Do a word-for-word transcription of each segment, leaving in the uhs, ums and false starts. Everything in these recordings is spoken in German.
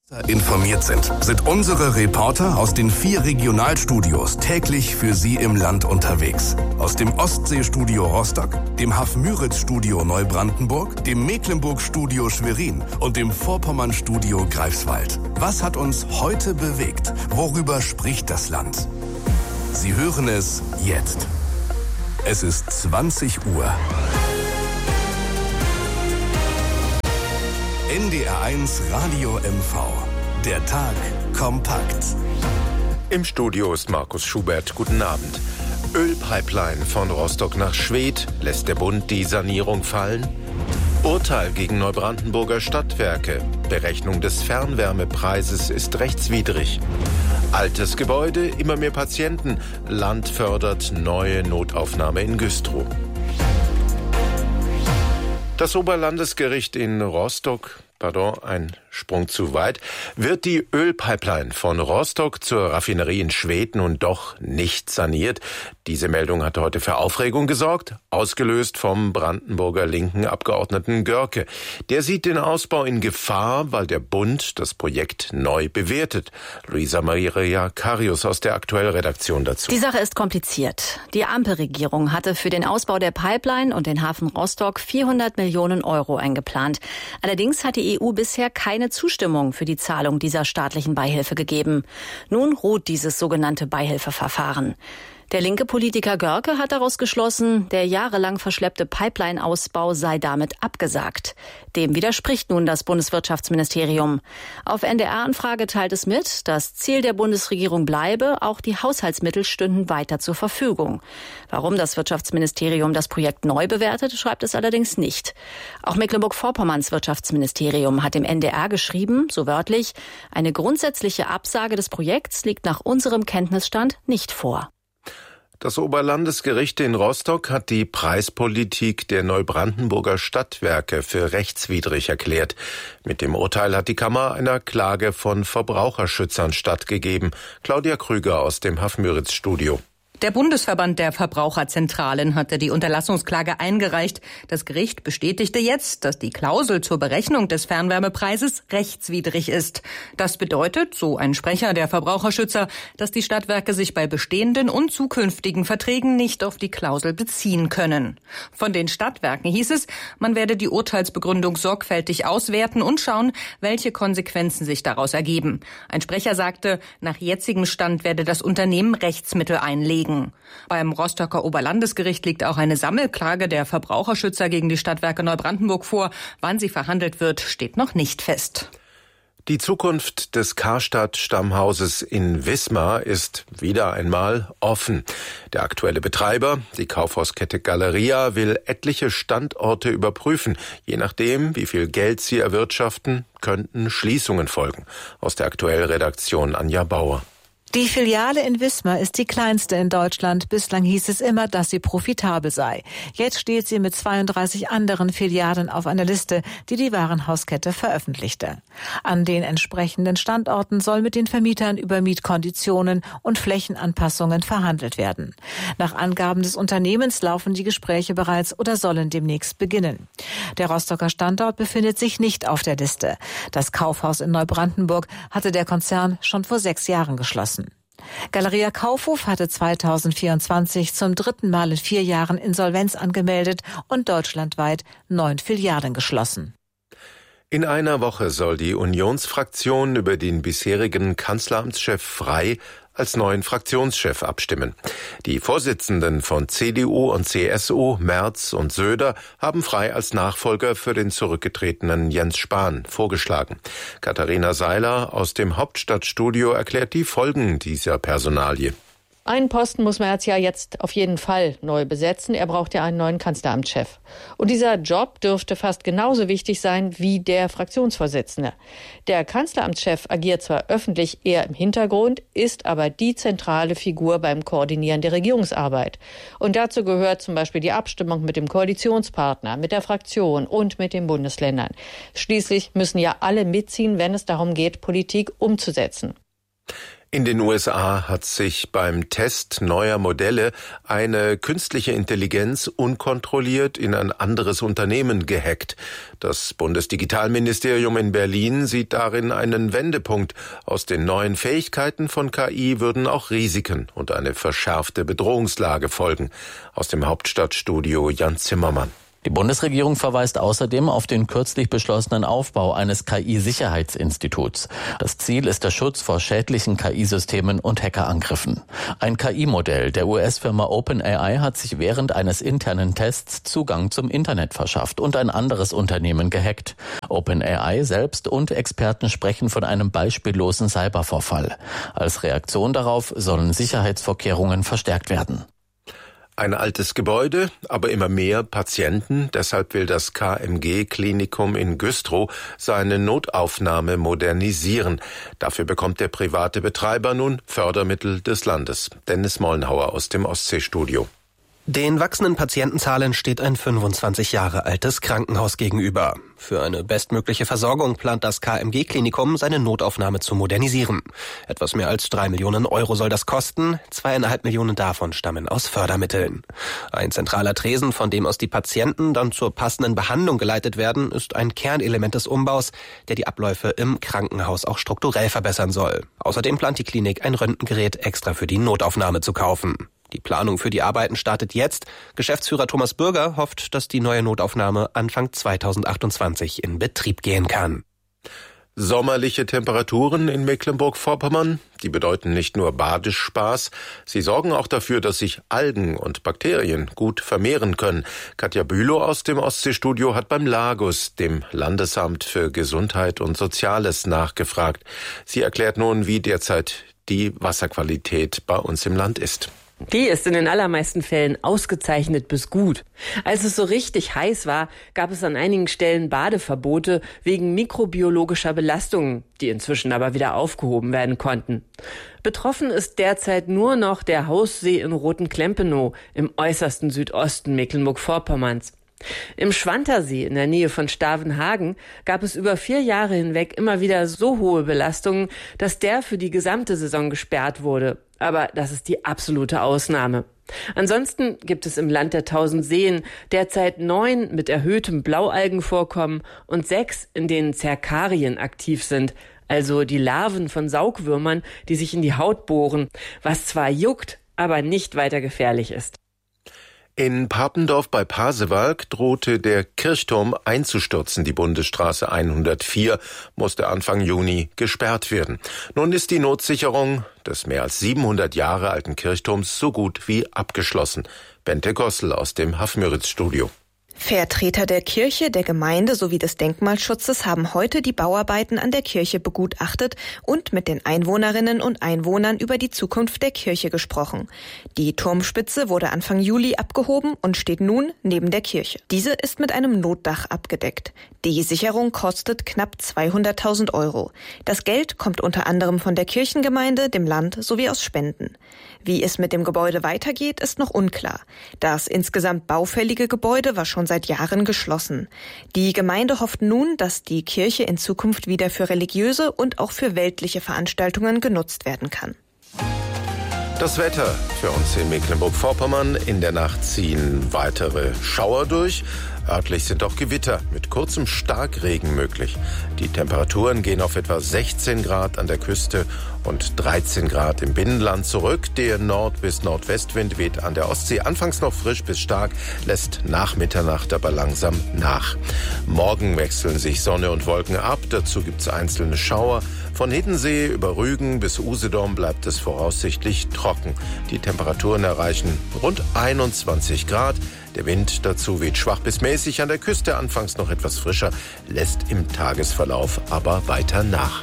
Informiert sind, sind unsere Reporter aus den vier Regionalstudios täglich für Sie im Land unterwegs. Aus dem Ostseestudio Rostock, dem Hafmüritz-Studio Neubrandenburg, dem Mecklenburg-Studio Schwerin und dem Vorpommern-Studio Greifswald. Was hat uns heute bewegt? Worüber spricht das Land? Sie hören es jetzt. Es ist zwanzig Uhr. N D R eins Radio M V. Der Tag kompakt. Im Studio ist Markus Schubert. Guten Abend. Ölpipeline von Rostock nach Schwedt. Lässt der Bund die Sanierung fallen? Urteil gegen Neubrandenburger Stadtwerke. Berechnung des Fernwärmepreises ist rechtswidrig. Altes Gebäude, immer mehr Patienten. Land fördert neue Notaufnahme in Güstrow. Das Oberlandesgericht in Rostock, pardon, ein Sprung zu weit, wird die Ölpipeline von Rostock zur Raffinerie in Schwedt nun doch nicht saniert. Diese Meldung hat heute für Aufregung gesorgt, ausgelöst vom Brandenburger linken Abgeordneten Görke. Der sieht den Ausbau in Gefahr, weil der Bund das Projekt neu bewertet. Luisa Maria Karius aus der Aktuellredaktion dazu. Die Sache ist kompliziert. Die Ampelregierung hatte für den Ausbau der Pipeline und den Hafen Rostock vierhundert Millionen Euro eingeplant. Allerdings hat die E U bisher keine Zustimmung für die Zahlung dieser staatlichen Beihilfe gegeben. Nun ruht dieses sogenannte Beihilfeverfahren. Der linke Politiker Görke hat daraus geschlossen, der jahrelang verschleppte Pipeline-Ausbau sei damit abgesagt. Dem widerspricht nun das Bundeswirtschaftsministerium. Auf N D R-Anfrage teilt es mit, das Ziel der Bundesregierung bleibe, auch die Haushaltsmittel stünden weiter zur Verfügung. Warum das Wirtschaftsministerium das Projekt neu bewertet, schreibt es allerdings nicht. Auch Mecklenburg-Vorpommerns Wirtschaftsministerium hat dem N D R geschrieben, so wörtlich, eine grundsätzliche Absage des Projekts liegt nach unserem Kenntnisstand nicht vor. Das Oberlandesgericht in Rostock hat die Preispolitik der Neubrandenburger Stadtwerke für rechtswidrig erklärt. Mit dem Urteil hat die Kammer einer Klage von Verbraucherschützern stattgegeben. Claudia Krüger aus dem Hafmüritz-Studio. Der Bundesverband der Verbraucherzentralen hatte die Unterlassungsklage eingereicht. Das Gericht bestätigte jetzt, dass die Klausel zur Berechnung des Fernwärmepreises rechtswidrig ist. Das bedeutet, so ein Sprecher der Verbraucherschützer, dass die Stadtwerke sich bei bestehenden und zukünftigen Verträgen nicht auf die Klausel beziehen können. Von den Stadtwerken hieß es, man werde die Urteilsbegründung sorgfältig auswerten und schauen, welche Konsequenzen sich daraus ergeben. Ein Sprecher sagte, nach jetzigem Stand werde das Unternehmen Rechtsmittel einlegen. Beim Rostocker Oberlandesgericht liegt auch eine Sammelklage der Verbraucherschützer gegen die Stadtwerke Neubrandenburg vor. Wann sie verhandelt wird, steht noch nicht fest. Die Zukunft des Karstadt-Stammhauses in Wismar ist wieder einmal offen. Der aktuelle Betreiber, die Kaufhauskette Galeria, will etliche Standorte überprüfen. Je nachdem, wie viel Geld sie erwirtschaften, könnten Schließungen folgen. Aus der Aktuellredaktion Anja Bauer. Die Filiale in Wismar ist die kleinste in Deutschland. Bislang hieß es immer, dass sie profitabel sei. Jetzt steht sie mit zweiunddreißig anderen Filialen auf einer Liste, die die Warenhauskette veröffentlichte. An den entsprechenden Standorten soll mit den Vermietern über Mietkonditionen und Flächenanpassungen verhandelt werden. Nach Angaben des Unternehmens laufen die Gespräche bereits oder sollen demnächst beginnen. Der Rostocker Standort befindet sich nicht auf der Liste. Das Kaufhaus in Neubrandenburg hatte der Konzern schon vor sechs Jahren geschlossen. Galeria Kaufhof hatte zweitausendvierundzwanzig zum dritten Mal in vier Jahren Insolvenz angemeldet und deutschlandweit neun Filialen geschlossen. In einer Woche soll die Unionsfraktion über den bisherigen Kanzleramtschef Frey als neuen Fraktionschef abstimmen. Die Vorsitzenden von C D U und C S U, Merz und Söder, haben Frey als Nachfolger für den zurückgetretenen Jens Spahn vorgeschlagen. Katharina Seiler aus dem Hauptstadtstudio erklärt die Folgen dieser Personalie. Einen Posten muss Merz ja jetzt auf jeden Fall neu besetzen. Er braucht ja einen neuen Kanzleramtschef. Und dieser Job dürfte fast genauso wichtig sein wie der Fraktionsvorsitzende. Der Kanzleramtschef agiert zwar öffentlich eher im Hintergrund, ist aber die zentrale Figur beim Koordinieren der Regierungsarbeit. Und dazu gehört zum Beispiel die Abstimmung mit dem Koalitionspartner, mit der Fraktion und mit den Bundesländern. Schließlich müssen ja alle mitziehen, wenn es darum geht, Politik umzusetzen. In den U S A hat sich beim Test neuer Modelle eine künstliche Intelligenz unkontrolliert in ein anderes Unternehmen gehackt. Das Bundesdigitalministerium in Berlin sieht darin einen Wendepunkt. Aus den neuen Fähigkeiten von K I würden auch Risiken und eine verschärfte Bedrohungslage folgen. Aus dem Hauptstadtstudio Jan Zimmermann. Die Bundesregierung verweist außerdem auf den kürzlich beschlossenen Aufbau eines K I-Sicherheitsinstituts. Das Ziel ist der Schutz vor schädlichen K I-Systemen und Hackerangriffen. Ein K I-Modell der U S-Firma OpenAI hat sich während eines internen Tests Zugang zum Internet verschafft und ein anderes Unternehmen gehackt. OpenAI selbst und Experten sprechen von einem beispiellosen Cybervorfall. Als Reaktion darauf sollen Sicherheitsvorkehrungen verstärkt werden. Ein altes Gebäude, aber immer mehr Patienten. Deshalb will das K M G-Klinikum in Güstrow seine Notaufnahme modernisieren. Dafür bekommt der private Betreiber nun Fördermittel des Landes. Dennis Mollenhauer aus dem Ostseestudio. Den wachsenden Patientenzahlen steht ein fünfundzwanzig Jahre altes Krankenhaus gegenüber. Für eine bestmögliche Versorgung plant das K M G-Klinikum, seine Notaufnahme zu modernisieren. Etwas mehr als drei Millionen Euro soll das kosten, zweieinhalb Millionen davon stammen aus Fördermitteln. Ein zentraler Tresen, von dem aus die Patienten dann zur passenden Behandlung geleitet werden, ist ein Kernelement des Umbaus, der die Abläufe im Krankenhaus auch strukturell verbessern soll. Außerdem plant die Klinik, ein Röntgengerät extra für die Notaufnahme zu kaufen. Die Planung für die Arbeiten startet jetzt. Geschäftsführer Thomas Bürger hofft, dass die neue Notaufnahme Anfang zweitausendachtundzwanzig in Betrieb gehen kann. Sommerliche Temperaturen in Mecklenburg-Vorpommern, die bedeuten nicht nur Badespaß, sie sorgen auch dafür, dass sich Algen und Bakterien gut vermehren können. Katja Bülow aus dem Ostseestudio hat beim LAGUS, dem Landesamt für Gesundheit und Soziales, nachgefragt. Sie erklärt nun, wie derzeit die Wasserqualität bei uns im Land ist. Die ist in den allermeisten Fällen ausgezeichnet bis gut. Als es so richtig heiß war, gab es an einigen Stellen Badeverbote wegen mikrobiologischer Belastungen, die inzwischen aber wieder aufgehoben werden konnten. Betroffen ist derzeit nur noch der Haussee in Rotenklempenow im äußersten Südosten Mecklenburg-Vorpommerns. Im Schwantersee in der Nähe von Stavenhagen gab es über vier Jahre hinweg immer wieder so hohe Belastungen, dass der für die gesamte Saison gesperrt wurde. Aber das ist die absolute Ausnahme. Ansonsten gibt es im Land der tausend Seen derzeit neun mit erhöhtem Blaualgenvorkommen und sechs, in denen Zerkarien aktiv sind, also die Larven von Saugwürmern, die sich in die Haut bohren, was zwar juckt, aber nicht weiter gefährlich ist. In Papendorf bei Pasewalk drohte der Kirchturm einzustürzen. Die Bundesstraße hundertvier musste Anfang Juni gesperrt werden. Nun ist die Notsicherung des mehr als siebenhundert Jahre alten Kirchturms so gut wie abgeschlossen. Bente Gossel aus dem Hafmüritz-Studio. Vertreter der Kirche, der Gemeinde sowie des Denkmalschutzes haben heute die Bauarbeiten an der Kirche begutachtet und mit den Einwohnerinnen und Einwohnern über die Zukunft der Kirche gesprochen. Die Turmspitze wurde Anfang Juli abgehoben und steht nun neben der Kirche. Diese ist mit einem Notdach abgedeckt. Die Sicherung kostet knapp zweihunderttausend Euro. Das Geld kommt unter anderem von der Kirchengemeinde, dem Land sowie aus Spenden. Wie es mit dem Gebäude weitergeht, ist noch unklar. Das insgesamt baufällige Gebäude war schon seit Jahren geschlossen. Die Gemeinde hofft nun, dass die Kirche in Zukunft wieder für religiöse und auch für weltliche Veranstaltungen genutzt werden kann. Das Wetter für uns in Mecklenburg-Vorpommern. In der Nacht ziehen weitere Schauer durch. Örtlich sind auch Gewitter mit kurzem Starkregen möglich. Die Temperaturen gehen auf etwa sechzehn Grad an der Küste und dreizehn Grad im Binnenland zurück. Der Nord- bis Nordwestwind weht an der Ostsee anfangs noch frisch bis stark, lässt nach Mitternacht aber langsam nach. Morgen wechseln sich Sonne und Wolken ab. Dazu gibt es einzelne Schauer. Von Hiddensee über Rügen bis Usedom bleibt es voraussichtlich trocken. Die Temperaturen erreichen rund einundzwanzig Grad. Der Wind dazu weht schwach bis mäßig, an der Küste anfangs noch etwas frischer, lässt im Tagesverlauf aber weiter nach.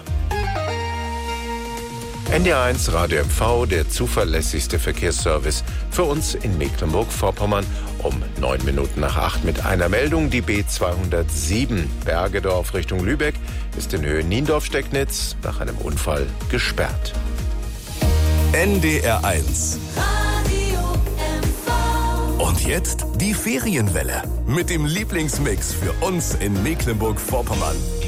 N D R eins Radio M V, der zuverlässigste Verkehrsservice für uns in Mecklenburg-Vorpommern. Um neun Minuten nach acht mit einer Meldung. Die B zweihundertsieben Bergedorf Richtung Lübeck ist in Höhe Niendorf-Stecknitz nach einem Unfall gesperrt. N D R eins. Und jetzt die Ferienwelle mit dem Lieblingsmix für uns in Mecklenburg-Vorpommern.